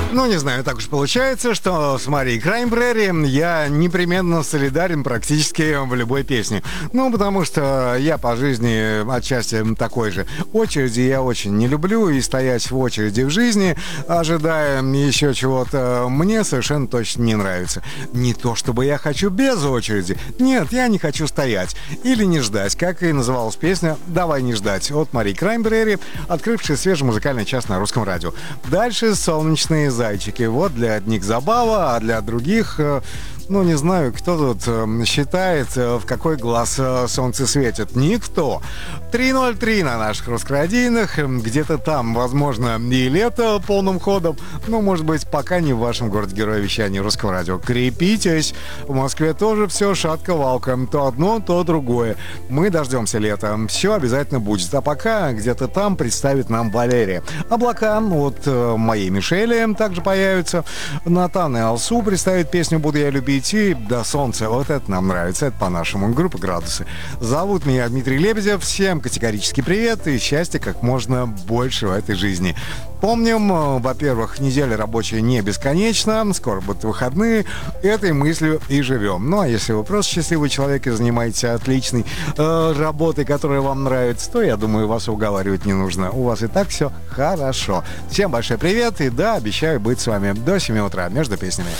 Ну, не знаю, так уж получается, что с Марией Краймбрери я непременно солидарен практически в любой песне. Ну, потому что я по жизни отчасти такой же. Очереди я очень не люблю, и стоять в очереди в жизни, ожидая еще чего-то, мне совершенно точно не нравится. Не то, чтобы я хочу без очереди. Нет, я не хочу стоять. Или не ждать, как и называлась песня «Давай не ждать» от Марии Краймбрери, открывшей свежий музыкальный час на Русском радио. Дальше «Солнечные зайчики». Вот для одних забава, а для других... Ну, не знаю, кто тут считает, в какой глаз солнце светит. Никто. 3:03 на наших русскорадийных. Где-то там, возможно, и лето полным ходом. Но, может быть, пока не в вашем городе-герое вещания Русского радио. Крепитесь. В Москве тоже все шатко-валко. То одно, то другое. Мы дождемся лета. Все обязательно будет. А пока где-то там представит нам Валерия. Облака от моей Мишели также появятся. Натан и Алсу представит песню «Буду я любить». И до солнца. Вот это нам нравится. Это по-нашему. Группа «Градусы». Зовут меня Дмитрий Лебедев. Всем категорический привет и счастья как можно больше в этой жизни. Помним, во-первых, неделя рабочая не бесконечна, скоро будут выходные, этой мыслью и живем. Ну, а если вы просто счастливый человек и занимаетесь отличной работой, которая вам нравится, то, я думаю, вас уговаривать не нужно. У вас и так все хорошо. Всем большой привет, и да, обещаю быть с вами до 7 утра между песнями.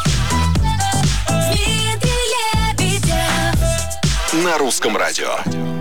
На Русском радио.